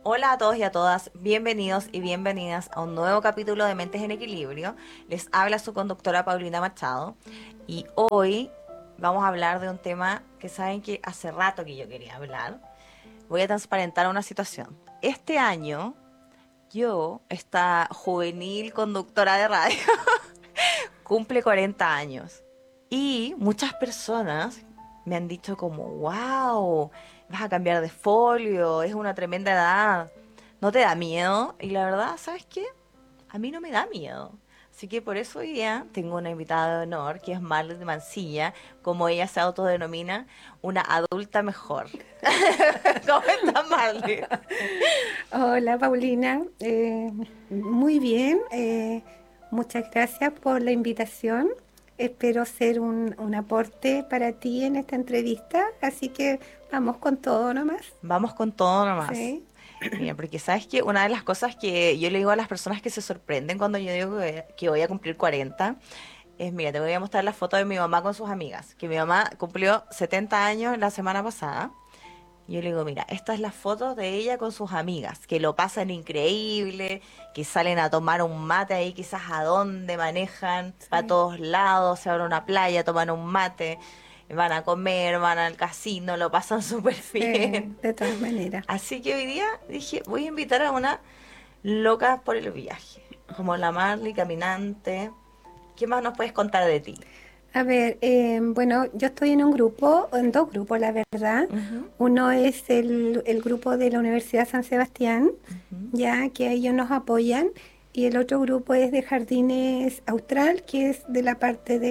Hola a todos y a todas, bienvenidos y bienvenidas a un nuevo capítulo de Mentes en Equilibrio. Les habla su conductora Paulina Machado y hoy vamos a hablar de un tema que saben que hace rato que yo quería hablar. Voy a transparentar una situación. Este año yo, esta juvenil conductora de radio, cumple 40 años y muchas personas me han dicho como, wow, vas a cambiar de folio, es una tremenda edad, ¿no te da miedo? Y la verdad, ¿sabes qué? A mí no me da miedo. Así que por eso hoy día tengo una invitada de honor, que es Marlene Mancilla, como ella se autodenomina, una adulta mejor. ¿Cómo estás, Marlene? Hola Paulina, muy bien, muchas gracias por la invitación. Espero ser un aporte para ti en esta entrevista, así que vamos con todo nomás. Vamos con todo nomás. Sí. Mira, porque sabes que una de las cosas que yo le digo a las personas que se sorprenden cuando yo digo que voy a cumplir 40 es, mira, te voy a mostrar la foto de mi mamá con sus amigas, que mi mamá cumplió 70 años la semana pasada. Y yo le digo, mira, esta es la foto de ella con sus amigas, que lo pasan increíble, que salen a tomar un mate ahí, quizás a dónde manejan, para Sí, todos lados, se van a una playa, toman un mate, van a comer, van al casino, lo pasan súper bien. de todas maneras. Así que hoy día dije, voy a invitar a una loca por el viaje, como la Marley, caminante. ¿Qué más nos puedes contar de ti? A ver, bueno, yo estoy en un grupo, en dos grupos, la verdad. Ujú, Uno es el grupo de la Universidad San Sebastián, ujú. ya que ellos nos apoyan, y el otro grupo es de Jardines Austral, que es de la parte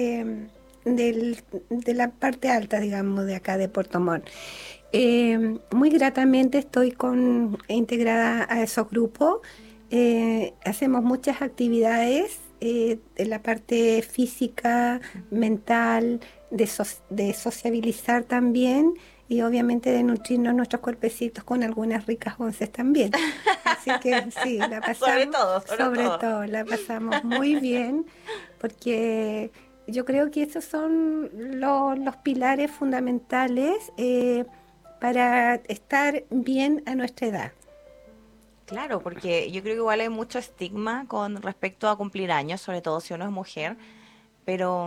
de la parte alta, digamos, de acá de Puerto Montt. Muy gratamente estoy integrada a esos grupos. Hacemos muchas actividades en la parte física, mental, de sociabilizar también y obviamente de nutrirnos nuestros cuerpecitos con algunas ricas onces también. Así que sí, la Sobre pasamos, todo, sobre sobre todo. todo, la pasamos muy bien porque yo creo que esos son los pilares fundamentales para estar bien a nuestra edad. Claro, porque yo creo que igual hay mucho estigma con respecto a cumplir años, sobre todo si uno es mujer, pero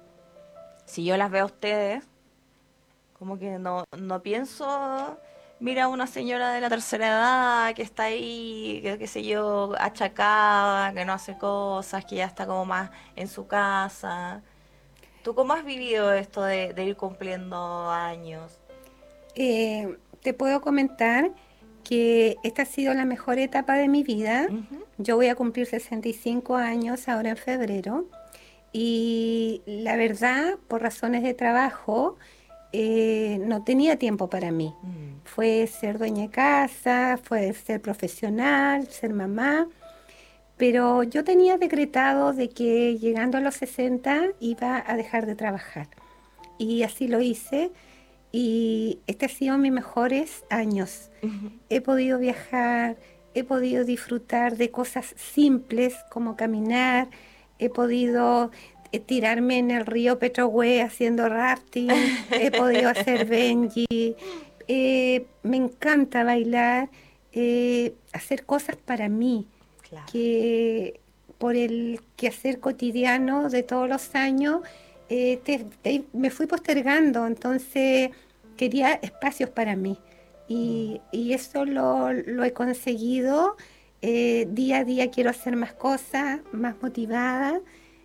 si yo las veo a ustedes, como que no pienso, mira, una señora de la tercera edad que está ahí, que qué sé yo, achacada, que no hace cosas, que ya está como más en su casa. ¿Tú cómo has vivido esto de ir cumpliendo años? Te puedo comentar que esta ha sido la mejor etapa de mi vida. Ujú. Yo voy a cumplir 65 años ahora en febrero y la verdad, por razones de trabajo, no tenía tiempo para mí. Mm. Fue ser dueña de casa, fue ser profesional, ser mamá, pero yo tenía decretado de que llegando a los 60 iba a dejar de trabajar. Y así lo hice y este ha sido mis mejores años. Ujú. He podido viajar, he podido disfrutar de cosas simples como caminar, he podido tirarme en el río Petrohue haciendo rafting, he podido hacer Benji, me encanta bailar, hacer cosas para mí, Claro. que por el quehacer cotidiano de todos los años me fui postergando, entonces quería espacios para mí y eso lo he conseguido. Día a día quiero hacer más cosas, más motivada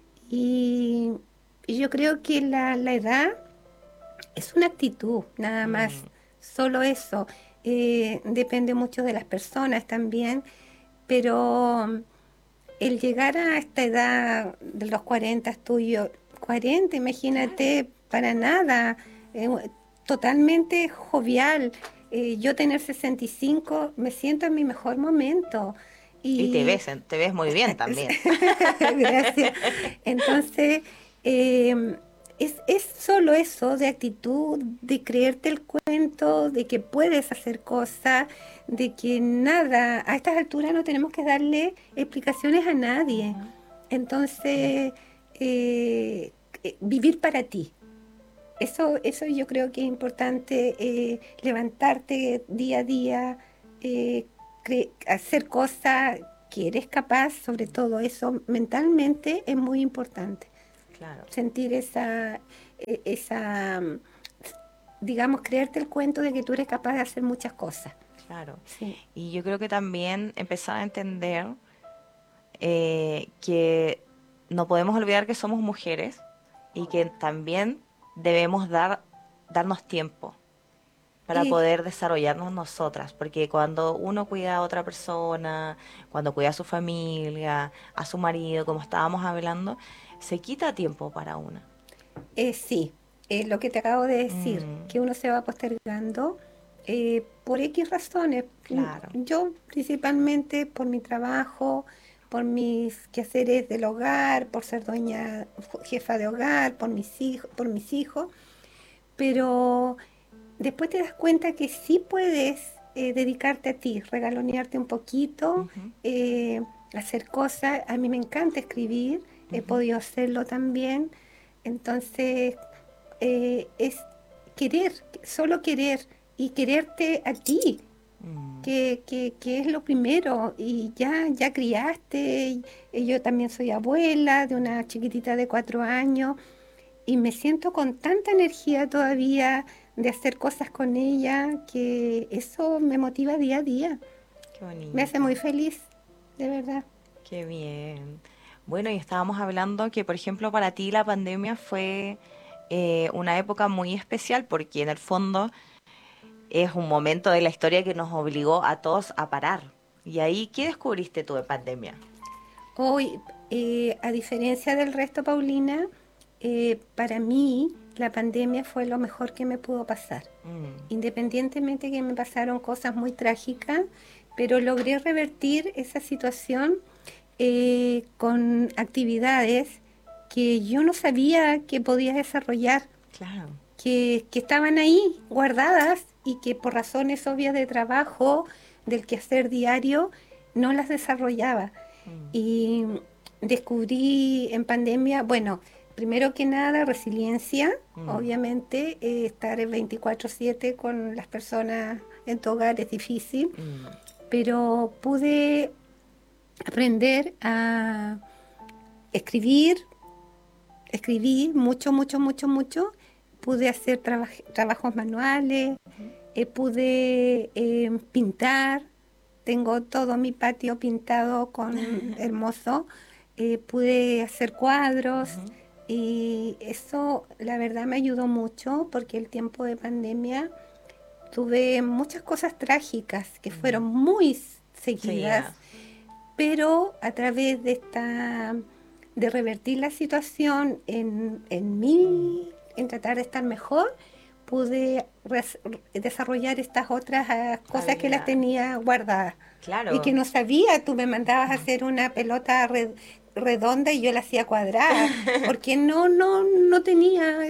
y, y yo creo que la edad es una actitud, nada más, Mm. solo eso. Depende mucho de las personas también, pero el llegar a esta edad de los 40 tuyo, 40 Claro. imagínate, para nada, eh, totalmente jovial. Yo tener 65 me siento en mi mejor momento. Y Y te ves muy bien también. gracias. Entonces, es solo eso de actitud, de creerte el cuento, de que puedes hacer cosas, de que nada, a estas alturas no tenemos que darle explicaciones a nadie. Ujú. Entonces, eh, vivir para ti. Eso yo creo que es importante, levantarte día a día, eh, hacer cosas que eres capaz, sobre todo eso mentalmente es muy importante. Claro, Sentir esa, digamos, creerte el cuento de que tú eres capaz de hacer muchas cosas. claro. Sí. Y yo creo que también empezar a entender que no podemos olvidar que somos mujeres y que también debemos darnos tiempo para Y poder desarrollarnos nosotras, porque cuando uno cuida a otra persona, cuando cuida a su familia, a su marido, como estábamos hablando, se quita tiempo para una. sí, lo que te acabo de decir, Mm, que uno se va postergando por X razones. claro. Yo principalmente por mi trabajo, por mis quehaceres del hogar, por ser dueña, jefa de hogar, por mis hijos, pero después te das cuenta que sí puedes dedicarte a ti, regalonearte un poquito, Ujú, eh, hacer cosas. A mí me encanta escribir, he ujú, podido hacerlo también. Entonces, es querer, solo querer y quererte a ti, mm, que es lo primero. Y ya criaste, y yo también soy abuela de una chiquitita de 4 años y me siento con tanta energía todavía de hacer cosas con ella que eso me motiva día a día. qué Me hace bonito, muy feliz, de verdad. qué bien. Bueno, y estábamos hablando que, por ejemplo, para ti la pandemia fue una época muy especial porque en el fondo es un momento de la historia que nos obligó a todos a parar. Y ahí, ¿qué descubriste tú de pandemia? Hoy, a diferencia del resto, Paulina, para mí la pandemia fue lo mejor que me pudo pasar. Mm, Independientemente que me pasaron cosas muy trágicas, pero logré revertir esa situación con actividades que yo no sabía que podía desarrollar, claro. que estaban ahí guardadas y que por razones obvias de trabajo, del quehacer diario, no las desarrollaba. Mm, Y descubrí en pandemia, bueno, primero que nada, resiliencia, mm, obviamente, estar en 24/7 con las personas en tu hogar es difícil, mm, pero pude aprender a escribir, escribí mucho, mucho, mucho, mucho, pude hacer trabajos manuales, ujú, pude pintar, tengo todo mi patio pintado con hermoso, pude hacer cuadros ujú, y eso la verdad me ayudó mucho porque el tiempo de pandemia tuve muchas cosas trágicas que fueron mm. muy seguidas, Seguidas. pero a través de revertir la situación en Mm, mí, en tratar de estar mejor, pude desarrollar estas otras cosas que las habilidades. tenía guardadas y que Claro. no sabía. Tú me mandabas a Mm. hacer una pelota redonda y yo la hacía cuadrada, porque no tenía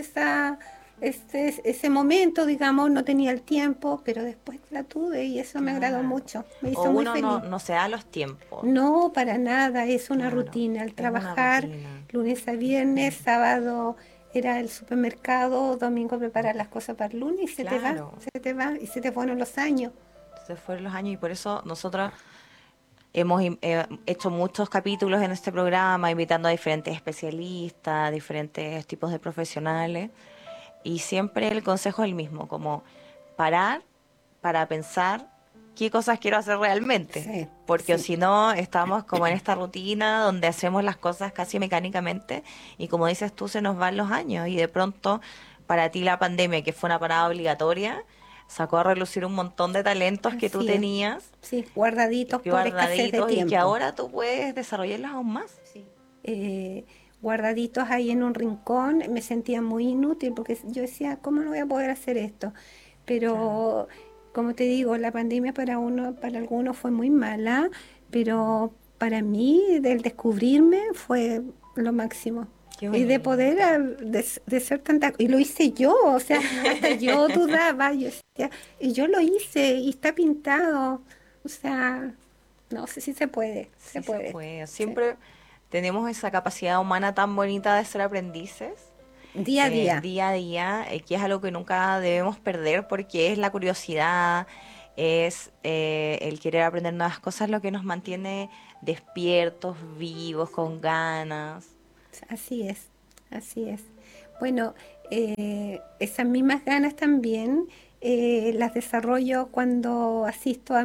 ese momento, digamos, no tenía el tiempo, pero después la tuve y eso me agradó Claro. mucho, me O hizo muy uno no, feliz. no se da los tiempos. No, para nada, es una Claro. rutina. El Es una trabajar rutina. lunes a viernes, sábado era el supermercado, domingo preparar las cosas para el lunes y se te va, Claro. se te va y se te fueron los años. Se fueron los años y por eso nosotros hemos hecho muchos capítulos en este programa, invitando a diferentes especialistas, diferentes tipos de profesionales. Y siempre el consejo es el mismo, como parar para pensar qué cosas quiero hacer realmente. Sí, Porque sí, si no, estamos como en esta rutina donde hacemos las cosas casi mecánicamente y como dices tú, se nos van los años y de pronto para ti la pandemia, que fue una parada obligatoria, sacó a relucir un montón de talentos que tú así es. tenías Sí, guardaditos por escasez de guardaditos y que tiempo. ahora tú puedes desarrollarlos aún más. Sí. Guardaditos ahí en un rincón, me sentía muy inútil porque yo decía, ¿cómo no voy a poder hacer esto? Claro. Pero, como te digo, la pandemia para uno, para algunos fue muy mala, pero para mí, del descubrirme, fue lo máximo. Qué Y de poder, bonito. de ser tanta, y lo hice yo, o sea, hasta yo dudaba, yo decía, y yo lo hice, y está pintado, o sea, no sé si se puede, se Sí se puede. puede. Sí. Siempre tenemos esa capacidad humana tan bonita de ser aprendices Día a día. día a día, que es algo que nunca debemos perder porque es la curiosidad, es el querer aprender nuevas cosas lo que nos mantiene despiertos, vivos, con ganas. Así es, así es. Bueno, esas mismas ganas también las desarrollo cuando asisto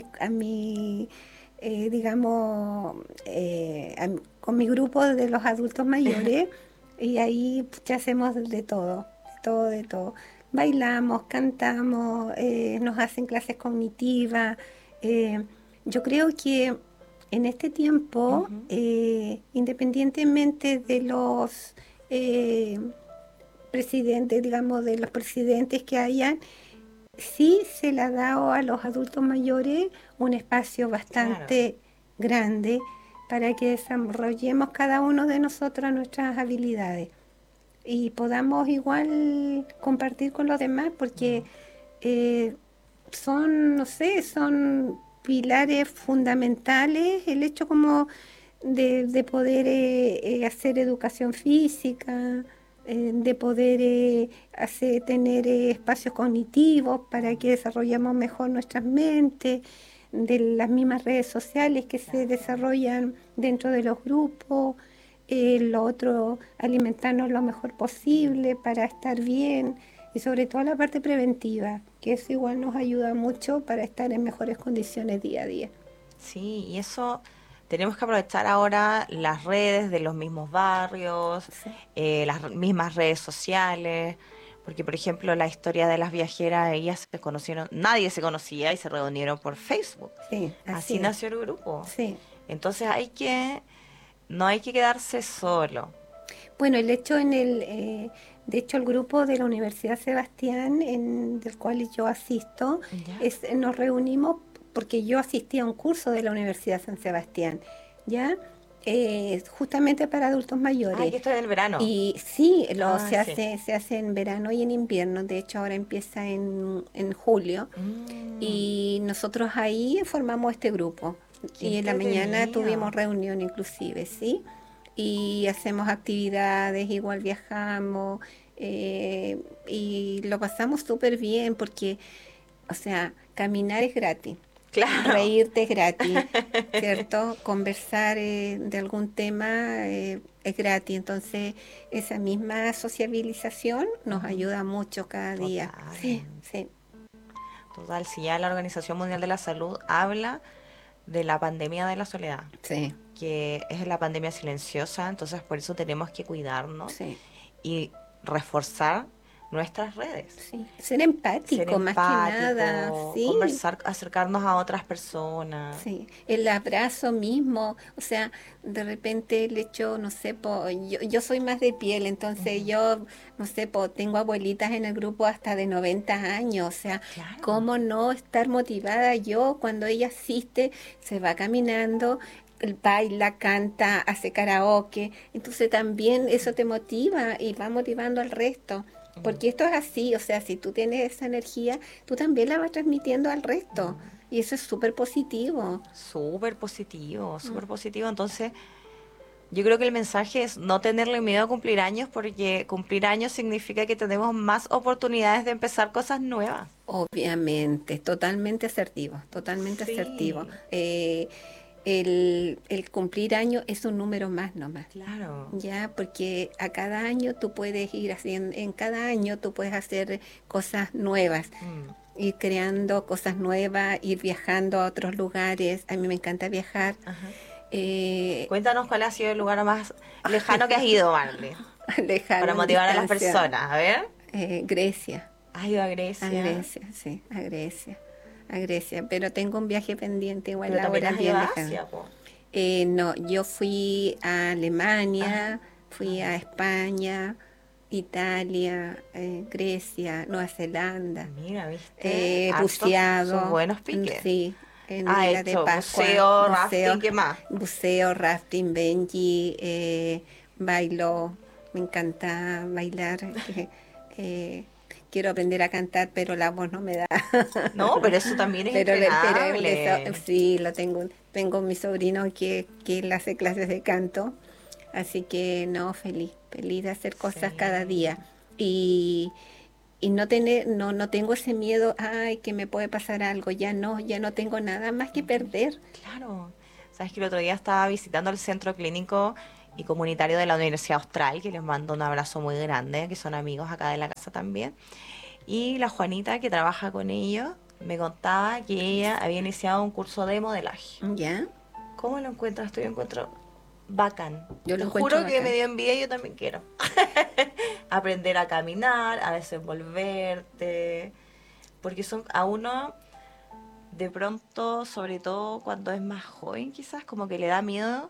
digamos, con mi grupo de los adultos mayores y ahí ya hacemos de todo, de todo, de todo. Bailamos, cantamos, nos hacen clases cognitivas. eh, yo creo que en este tiempo, Ujú. independientemente de los eh, presidentes, digamos, de los presidentes que hayan, sí se le ha dado a los adultos mayores un espacio Claro. bastante grande para que desarrollemos cada uno de nosotros nuestras habilidades y podamos igual compartir con los demás, porque Mm. eh, son, no sé, son pilares fundamentales el hecho como de poder hacer educación física, de poder tener espacios cognitivos para que desarrollemos mejor nuestras mentes, de las mismas redes sociales que se Claro. desarrollan dentro de los grupos. Lo otro, alimentarnos lo mejor posible para estar bien y sobre todo la parte preventiva, que eso igual nos ayuda mucho para estar en mejores condiciones día a día. Sí, y eso tenemos que aprovechar ahora las redes de los mismos barrios, Sí, mismas redes sociales, porque por ejemplo la historia de las viajeras, ellas se conocieron, nadie se conocía y se reunieron por Facebook. sí, así Así es. nació el grupo. Sí. Entonces no hay que quedarse solo. Bueno, de hecho, el grupo de la Universidad Sebastián, del cual yo asisto, ¿Ya? nos reunimos porque yo asistí a un curso de la Universidad San Sebastián, ¿ya? Justamente para adultos Ah, mayores. que esto es el verano. Y sí, Ah, sí. se hace en verano y en invierno. De hecho, ahora empieza en julio. Mm, Y nosotros ahí formamos este grupo. qué Y en la mañana tuvimos entretenido. reunión inclusive, ¿sí? Y hacemos actividades, igual viajamos, y lo pasamos súper bien porque, o sea, caminar es gratis, Claro. reírte es gratis, ¿cierto? Conversar de algún tema es gratis. Entonces, esa misma sociabilización nos Ujú. ayuda mucho cada día. Sí, Totalmente. sí, Total, si ya la Organización Mundial de la Salud habla de la pandemia de la soledad, sí, que es la pandemia silenciosa, entonces por eso tenemos que cuidarnos sí. y reforzar nuestras redes. Sí, ser Ser empático más que nada, empático, sí, conversar, acercarnos a otras personas. sí, el abrazo mismo, o sea, de repente el hecho, no sé, yo soy más de piel, entonces Ujú. yo, no sé, tengo abuelitas en el grupo hasta de 90 años, o sea, Claro. ¿cómo no estar motivada yo cuando ella asiste, se va caminando, baila, canta, hace karaoke? Entonces también eso te motiva y va motivando al resto. Mm, Porque esto es así, o sea, si tú tienes esa energía, tú también la vas transmitiendo al resto. mm. Y eso es súper positivo. Súper positivo, Mm. súper positivo. Entonces, yo creo que el mensaje es no tenerle miedo a cumplir años porque cumplir años significa que tenemos más oportunidades de empezar cosas nuevas. Obviamente, totalmente asertivo, totalmente asertivo. Sí, El cumplir años es un número más nomás, claro. ¿ya? Porque a cada año tú puedes ir haciendo, en cada año tú puedes hacer cosas nuevas, Mm, ir creando cosas nuevas, ir viajando a otros lugares. A mí me encanta viajar. ajá. eh, Cuéntanos cuál ha sido el lugar más lejano que has ido, Marley, para lejano en motivar a las distancia, personas. A ver, Grecia. ¿has ido a A Grecia? Grecia, sí, a Grecia, a Grecia. Pero tengo un viaje pendiente, igual Pero también ahora has ido bien a lejano. Asia, po. No, yo fui a Ajá. Alemania, Ah, fui a ya. España, Italia, Grecia, Nueva Zelanda, Mira, ¿viste? Hartos sus buceado, buenos piques. sí, en Ha Isla de hecho Pascua, buceo, rafting, ¿qué más? rafting, Benji, bailo, me encanta bailar. Eh, quiero aprender a cantar, pero la voz no me da. No, pero eso también es Pero eso, entrenable. sí, tengo mi sobrino que él hace clases de canto, así que no, feliz, feliz de hacer cosas cada Sí. día. Y, y no tener, no tengo ese miedo, ay, que me puede pasar algo, ya no tengo nada más que perder. Claro. Sabes que el otro día estaba visitando el centro clínico y comunitario de la Universidad Austral, que les mando un abrazo muy grande, que son amigos acá de la casa también. Y la Juanita, que trabaja con ellos, me contaba que ella había iniciado un curso de modelaje. ¿Ya? ¿Cómo lo encuentras tú? Yo encuentro bacán. Yo lo Te encuentro juro que me bacán. dio envidia y yo también quiero. Aprender a caminar, a desenvolverte. Porque son a uno, de pronto, sobre todo cuando es más joven, quizás, como que le da miedo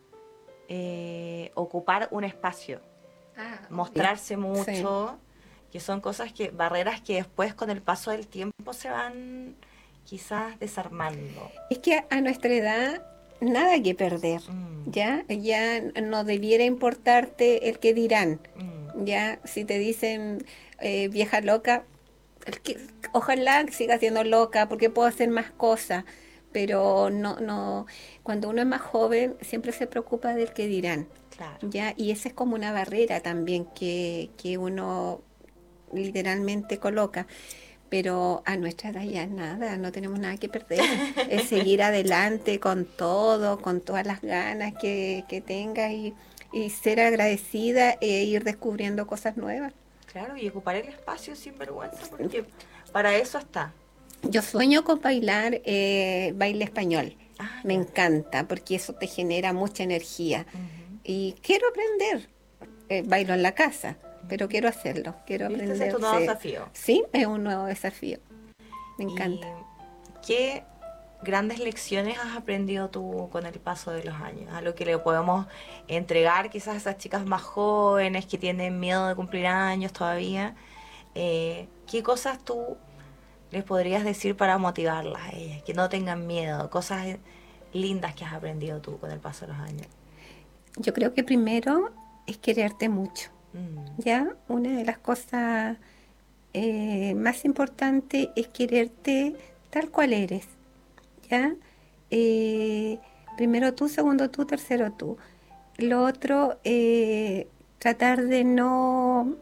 ocupar un espacio, Ah, obvio. mostrarse Sí. mucho, que son cosas que, barreras que después con el paso del tiempo se van quizás desarmando. Es que a nuestra edad nada que perder, Mm, ¿ya? Ya no debiera importarte el que dirán, mm, ¿ya? Si te dicen vieja loca, el que- ojalá siga siendo loca porque puedo hacer más cosas, pero cuando uno es más joven siempre se preocupa del que dirán, claro. ¿ya? Y esa es como una barrera también que uno literalmente coloca. Pero a nuestra edad ya nada, no tenemos nada que perder. Es seguir adelante con todo, con todas las ganas que tengas y ser agradecida e ir descubriendo cosas nuevas. Claro, y ocupar el espacio sin vergüenza, porque para eso está. Yo sueño con bailar baile español. Ah, Me ya. encanta porque eso te genera mucha energía. Ujú, Y quiero aprender. Bailo en la casa, pero ujú. quiero hacerlo. Quiero ¿Viste? Ese es tu aprender. nuevo desafío. Sí, es un nuevo desafío. Me ¿Y encanta. qué grandes lecciones has aprendido tú con el paso de los años? Algo que le podemos entregar quizás a esas chicas más jóvenes que tienen miedo de cumplir años todavía. ¿Qué cosas tú les podrías decir para motivarlas a ellas? Que no tengan miedo, cosas lindas que has aprendido tú con el paso de los años. Yo creo que primero es quererte mucho. Mm, ¿Ya? Una de las cosas más importantes es quererte tal cual eres, ¿ya? Eh, primero tú, segundo tú, tercero tú. Lo otro, tratar de no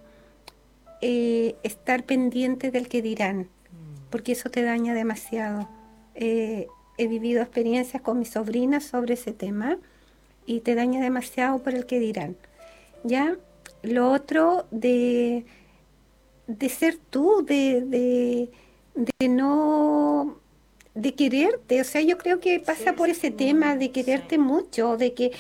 estar pendiente del que dirán, mm, porque eso te daña demasiado. He vivido experiencias con mis sobrinas sobre ese tema y te daña demasiado por el que dirán, ¿ya? Lo otro de ser tú, de no, de quererte. O sea, yo creo que sí, pasa por ese es ese como, tema de sí. quererte mucho, de que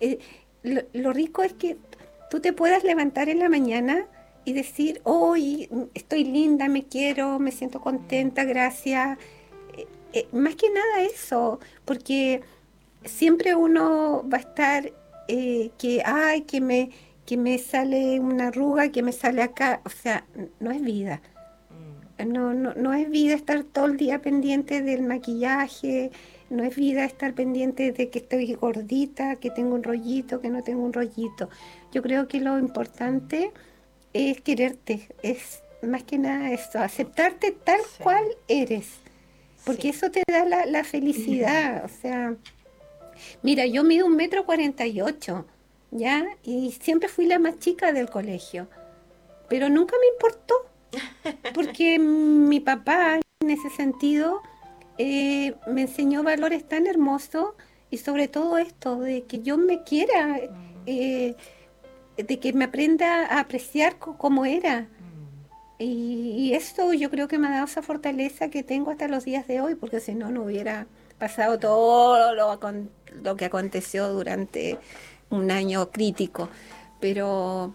lo rico es que tú te puedas levantar en la mañana y decir, hoy estoy linda, me quiero, me siento Mm, contenta, gracias. Más que nada eso, porque siempre uno va a estar ay, que me sale una arruga, que me sale acá. O sea, no es vida. mm, No es vida estar todo el día pendiente del maquillaje, no es vida estar pendiente de que estoy gordita, que tengo un rollito, que no tengo un rollito. Yo creo que lo mm, importante es quererte, es más que nada eso, aceptarte tal sí, cual eres, porque sí. eso te da la felicidad. O sea, mira, yo mido 1,48 m, ¿ya? Y siempre fui la más chica del colegio, pero nunca me importó, porque mi papá, en ese sentido, me enseñó valores tan hermosos y sobre todo esto, de que yo me quiera, Mm, eh, de que me aprenda a apreciar como era. mm. Y eso yo creo que me ha dado esa fortaleza que tengo hasta los días de hoy, porque si no, no hubiera pasado Claro. todo lo que aconteció durante un año crítico. Pero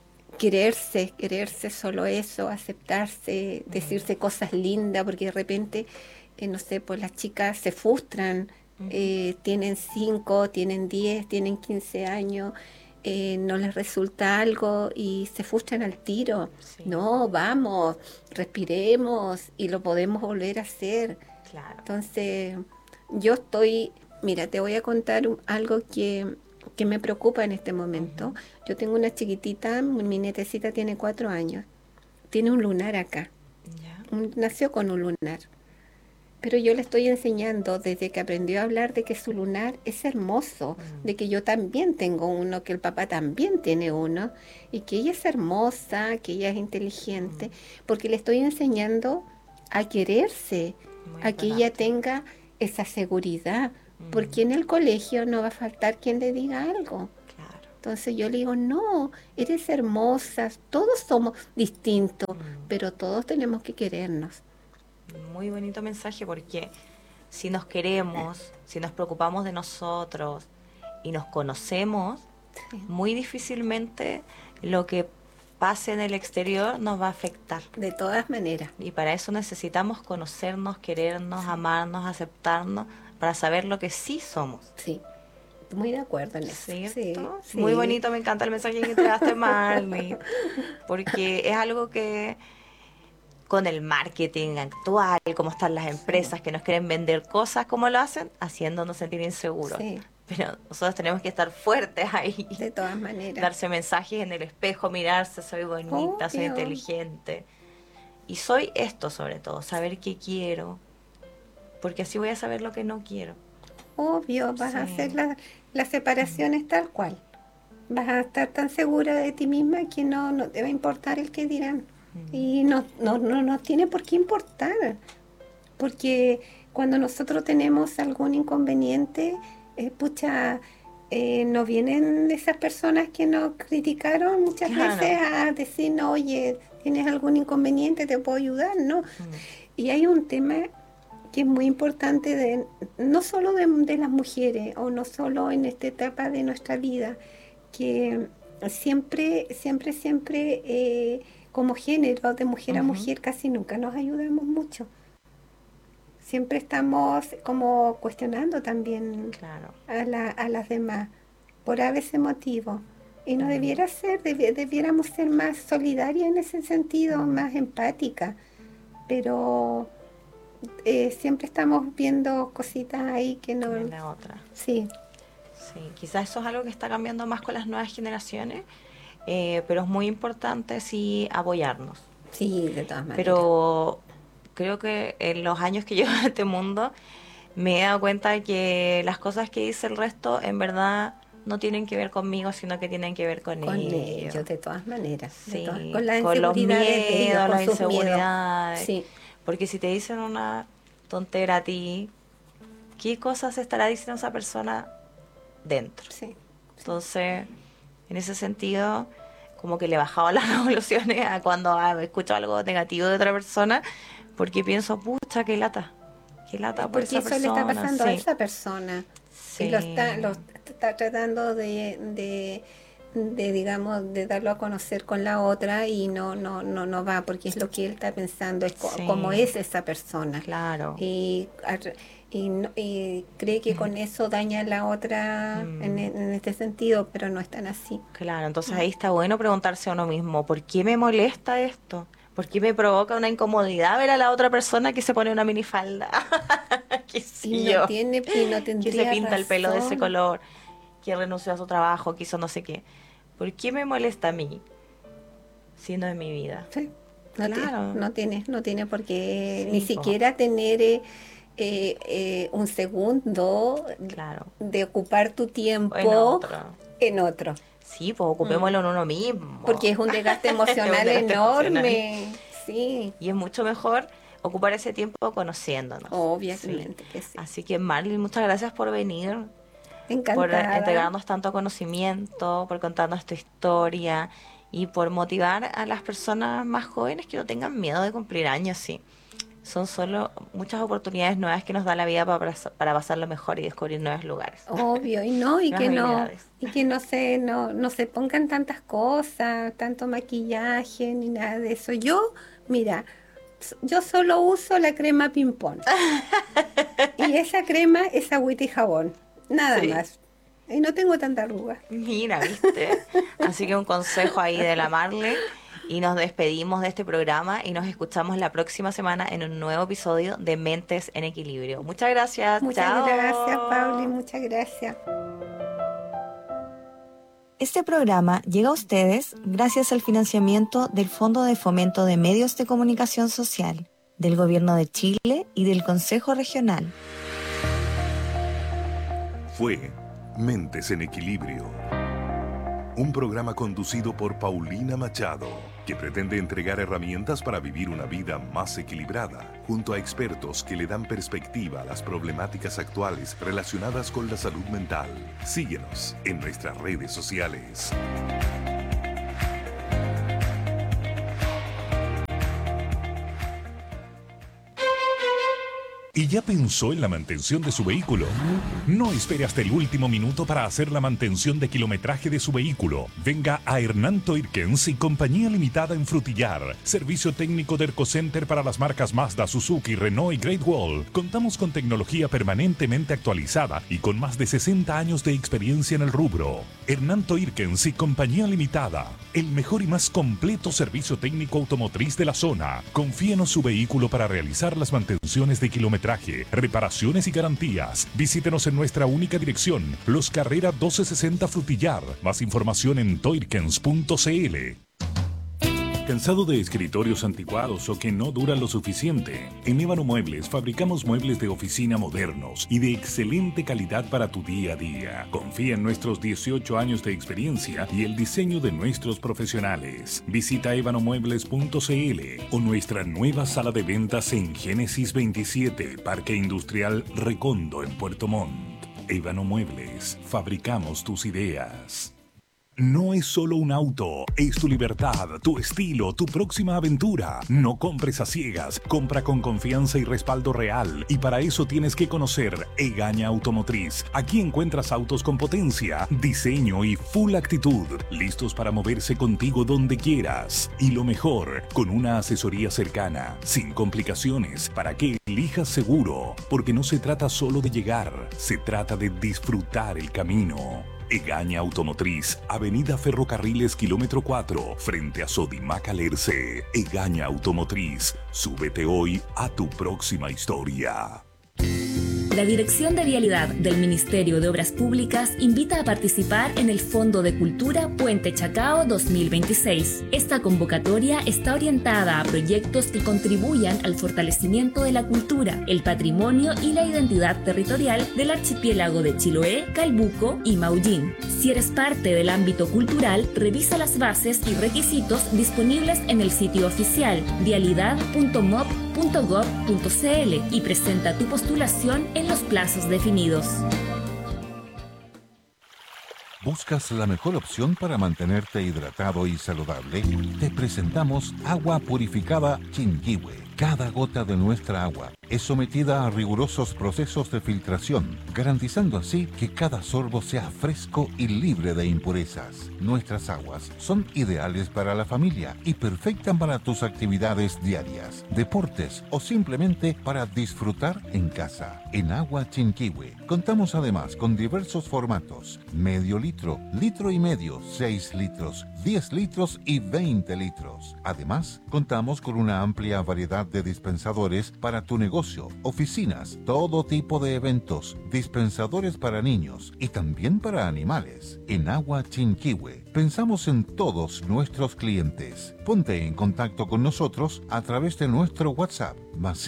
quererse solo eso, aceptarse, Mm, decirse cosas lindas, porque de repente, no sé, pues las chicas se frustran, ujú, tienen 5, tienen 10, tienen 15 años, no les resulta algo y se frustran al tiro. sí, No, vamos, respiremos y lo podemos volver a hacer. claro. Entonces, yo estoy, mira, te voy a contar algo que me preocupa en este momento. Ujú, Yo tengo una chiquitita, mi nietecita tiene 4 años, tiene un lunar acá, ya. nació con un lunar, Pero yo le estoy enseñando desde que aprendió a hablar de que su lunar es hermoso, de que yo también tengo uno, que el papá también tiene uno, y que ella es hermosa, que ella es inteligente, porque le estoy enseñando a quererse, Muy a que ella importante. tenga esa seguridad, porque en el colegio no va a faltar quien le diga algo. Claro. Entonces yo le digo, no, eres hermosa, todos somos distintos, pero todos tenemos que querernos. Muy bonito mensaje porque si nos queremos, si nos preocupamos de nosotros y nos conocemos, Sí, muy difícilmente lo que pase en el exterior nos va a afectar. de todas maneras. Y para eso necesitamos conocernos, querernos, amarnos, aceptarnos, para saber lo que sí somos. Sí, muy de acuerdo en eso. Sí, ¿Cierto? Muy sí, bonito, me encanta el mensaje que entregaste, Marley, porque es algo que con el marketing actual, cómo están las sí, empresas que nos quieren vender cosas, ¿cómo lo hacen? Haciéndonos sentir inseguros. sí, Pero nosotros tenemos que estar fuertes ahí, de todas maneras. darse mensajes en el espejo, mirarse, soy bonita, soy Obvio, inteligente. Y soy esto sobre todo, saber qué quiero, porque así voy a saber lo que no quiero. obvio, vas a hacer Sí. las separaciones tal cual. Vas a estar tan segura de ti misma que no te va a importar el que dirán. Y no tiene por qué importar, porque cuando nosotros tenemos algún inconveniente, pucha, no vienen esas personas que nos criticaron muchas veces Claro. a decirnos, oye, ¿tienes algún inconveniente? ¿Te puedo ayudar? ¿No? Y hay un tema que es muy importante no solo de las mujeres o no solo en esta etapa de nuestra vida, que siempre, como género, de mujer a Ujú. mujer, casi nunca nos ayudamos mucho. Siempre estamos como cuestionando también Claro. a las demás por a veces motivo. Y no debiera ser, debiéramos ser más solidarias en ese sentido, más empáticas, pero siempre estamos viendo cositas ahí que no. En la otra. Sí, Sí, quizás eso es algo que está cambiando más con las nuevas generaciones, pero es muy importante sí apoyarnos. sí, de todas maneras. Pero creo que en los años que llevo en este mundo me he dado cuenta de que las cosas que dice el resto en verdad no tienen que ver conmigo, sino que tienen que ver con Con ellos. ellos, de todas maneras, Sí, con las con los inseguridades de ellos, miedos, con las sus miedos. inseguridades. Sí, Porque si te dicen una tontera a ti, ¿qué cosas estará diciendo esa persona dentro? sí, sí. Entonces, en ese sentido, como que le bajaba las revoluciones a cuando escucho algo negativo de otra persona, porque pienso, pucha, qué lata por Porque esa eso le está persona, pasando a sí, esa persona y lo sí, está tratando digamos, de darlo a conocer con la otra y no va, porque es lo que él está pensando, es cómo sí, es esa persona. claro. Y, y cree que con eso daña a la otra Mm, en este sentido, pero no es tan así. claro, entonces ahí está bueno preguntarse a uno mismo, ¿por qué me molesta esto? ¿Por qué me provoca una incomodidad ver a la otra persona que se pone una minifalda? ¿Qué sé yo? Y no Que se tendría pinta el pelo de ese razón. color, que renunció a su trabajo, que hizo no sé qué. ¿Por qué me molesta a mí si no es mi vida? Sí, Claro, no tiene por qué ni sí, po, siquiera tener un segundo claro. de ocupar tu En tiempo otro. en otro, Sí, pues Mm. ocupémoslo en uno mismo. porque es un desgaste Es un emocional desgaste emocional. enorme. Sí, Y es mucho mejor ocupar ese tiempo conociéndonos. Sí. obviamente que sí. Así que Marley, muchas gracias por venir, por Encantada. entregarnos tanto conocimiento, por contarnos tu historia y por motivar a las personas más jóvenes que no tengan miedo de cumplir años, sí. Son solo muchas oportunidades nuevas que nos da la vida para pasarlo mejor y descubrir nuevos lugares, Obvio, nuevas habilidades. y que no se pongan tantas cosas, tanto maquillaje ni nada de eso. Yo, mira, yo solo uso la crema ping-pong. Y esa crema es agüita y jabón, nada Sí. más. Y no tengo tanta arruga. Mira, ¿viste? Así que un consejo ahí de la Marle. Y nos despedimos de este programa y nos escuchamos la próxima semana en un nuevo episodio de Mentes en Equilibrio. Muchas gracias. Muchas gracias, Pauli, Chao. muchas gracias. Este programa llega a ustedes gracias al financiamiento del Fondo de Fomento de Medios de Comunicación Social, del Gobierno de Chile y del Consejo Regional. Fue Mentes en Equilibrio, un programa conducido por Paulina Machado, que pretende entregar herramientas para vivir una vida más equilibrada, junto a expertos que le dan perspectiva a las problemáticas actuales relacionadas con la salud mental. Síguenos en nuestras redes sociales. ¿Y ya pensó en la mantención de su vehículo? No espere hasta el último minuto para hacer la mantención de kilometraje de su vehículo. Venga a Hernán Toirkens y Compañía Limitada en Frutillar. Servicio técnico de Ercocenter para las marcas Mazda, Suzuki, Renault y Great Wall. Contamos con tecnología permanentemente actualizada y con más de 60 años de experiencia en el rubro. Hernán Toirkens y Compañía Limitada. El mejor y más completo servicio técnico automotriz de la zona. Confíenos su vehículo para realizar las mantenciones de kilometraje, reparaciones y garantías. Visítenos en nuestra única dirección, Los Carrera 1260 Frutillar. Más información en toirkens.cl. ¿Cansado de escritorios anticuados o que no duran lo suficiente? En Ébano Muebles fabricamos muebles de oficina modernos y de excelente calidad para tu día a día. Confía en nuestros 18 años de experiencia y el diseño de nuestros profesionales. Visita ebanomuebles.cl o nuestra nueva sala de ventas en Génesis 27, Parque Industrial Recondo en Puerto Montt. Ébano Muebles, fabricamos tus ideas. No es solo un auto, es tu libertad, tu estilo, tu próxima aventura. No compres a ciegas, compra con confianza y respaldo real. Y para eso tienes que conocer Egaña Automotriz. Aquí encuentras autos con potencia, diseño y full actitud, listos para moverse contigo donde quieras. Y lo mejor, con una asesoría cercana, sin complicaciones, para que elijas seguro. Porque no se trata solo de llegar, se trata de disfrutar el camino. Egaña Automotriz, Avenida Ferrocarriles, kilómetro 4, frente a Sodimac Alerce. Egaña Automotriz, súbete hoy a tu próxima historia. La Dirección de Vialidad del Ministerio de Obras Públicas invita a participar en el Fondo de Cultura Puente Chacao 2026. Esta convocatoria está orientada a proyectos que contribuyan al fortalecimiento de la cultura, el patrimonio y la identidad territorial del archipiélago de Chiloé, Calbuco y Maullín. Si eres parte del ámbito cultural, revisa las bases y requisitos disponibles en el sitio oficial vialidad.mop.gov.cl y presenta tu postulación en los plazos definidos. ¿Buscas la mejor opción para mantenerte hidratado y saludable? Te presentamos agua purificada Chinquihue. Cada gota de nuestra agua es sometida a rigurosos procesos de filtración, garantizando así que cada sorbo sea fresco y libre de impurezas. Nuestras aguas son ideales para la familia y perfectas para tus actividades diarias, deportes o simplemente para disfrutar en casa. En Agua Chinquihue contamos además con diversos formatos: medio litro, litro y medio, 6 litros, 10 litros y 20 litros. Además, contamos con una amplia variedad de dispensadores para tu negocio, oficinas, todo tipo de eventos, dispensadores para niños y también para animales. En Agua Chinquihue pensamos en todos nuestros clientes. Ponte en contacto con nosotros a través de nuestro WhatsApp más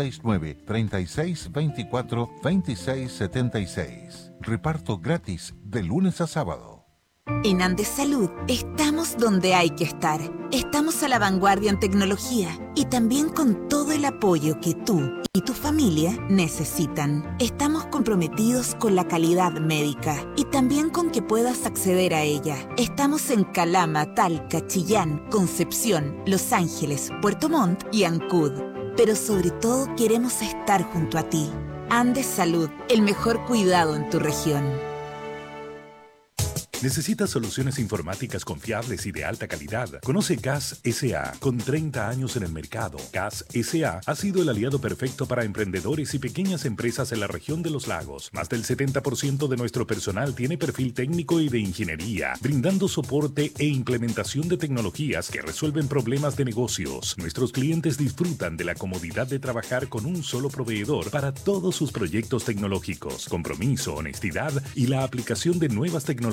569-3624-2676. Reparto gratis de lunes a sábado. En Andes Salud estamos donde hay que estar. Estamos a la vanguardia en tecnología y también con todo el apoyo que tú y tu familia necesitan. Estamos comprometidos con la calidad médica y también con que puedas acceder a ella. Estamos en Calama, Talca, Chillán, Concepción, Los Ángeles, Puerto Montt y Ancud. Pero sobre todo queremos estar junto a ti. Andes Salud, el mejor cuidado en tu región. ¿Necesitas soluciones informáticas confiables y de alta calidad? Conoce CAS S.A. Con 30 años en el mercado, CAS S.A. ha sido el aliado perfecto para emprendedores y pequeñas empresas en la región de los lagos. Más del 70% de nuestro personal tiene perfil técnico y de ingeniería, brindando soporte e implementación de tecnologías que resuelven problemas de negocios. Nuestros clientes disfrutan de la comodidad de trabajar con un solo proveedor para todos sus proyectos tecnológicos. Compromiso, honestidad y la aplicación de nuevas tecnologías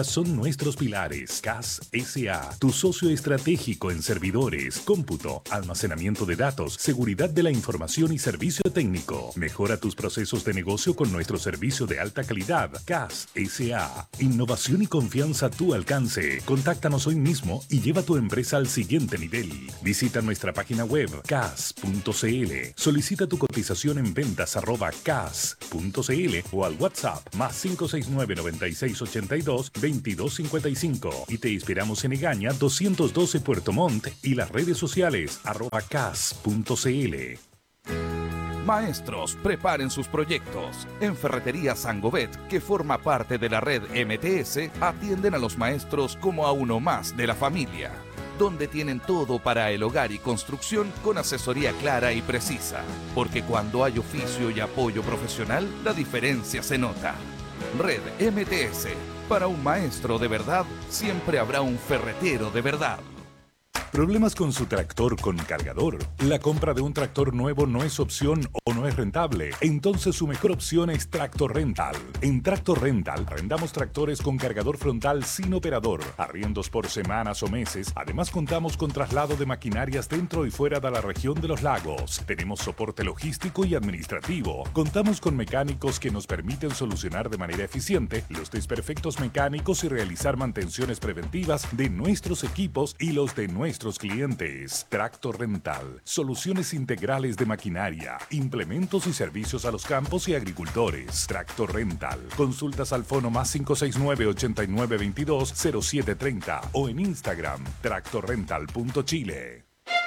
son nuestros pilares. CAS S.A., tu socio estratégico en servidores, cómputo, almacenamiento de datos, seguridad de la información y servicio técnico. Mejora tus procesos de negocio con nuestro servicio de alta calidad. CAS S.A. Innovación y confianza a tu alcance. Contáctanos hoy mismo y lleva tu empresa al siguiente nivel. Visita nuestra página web cas.cl. Solicita tu cotización en ventas@cas.cl o al WhatsApp +569 9682 2255 y te esperamos en Egaña 212 Puerto Montt y las redes sociales @cas.cl. Maestros, preparen sus proyectos. En Ferretería Sangovet, que forma parte de la red MTS, atienden a los maestros como a uno más de la familia, donde tienen todo para el hogar y construcción con asesoría clara y precisa. Porque cuando hay oficio y apoyo profesional, la diferencia se nota. Red MTS. Para un maestro de verdad, siempre habrá un ferretero de verdad. ¿Problemas con su tractor con cargador? ¿La compra de un tractor nuevo no es opción o no es rentable? Entonces su mejor opción es Tractor Rental. En Tractor Rental arrendamos tractores con cargador frontal sin operador, arriendos por semanas o meses. Además contamos con traslado de maquinarias dentro y fuera de la región de los lagos. Tenemos soporte logístico y administrativo. Contamos con mecánicos que nos permiten solucionar de manera eficiente los desperfectos mecánicos y realizar mantenciones preventivas de nuestros equipos y los de nuestros clientes. Tractor Rental, soluciones integrales de maquinaria, implementos y servicios a los campos y agricultores. Tractor Rental, consultas al fono +569 8922 0730 o en Instagram tractorrental.chile.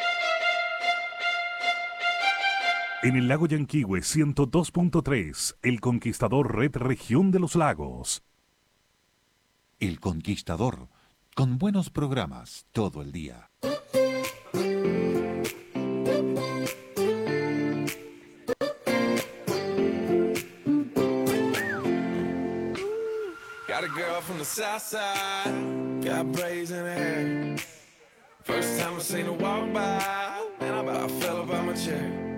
En el lago Yanquihue 102.3, El Conquistador Red Región de los Lagos. El Conquistador, con buenos programas todo el día. Got a girl from the south side, got braids in her hair. First time I seen her walk by, man, I about fell up out my chair.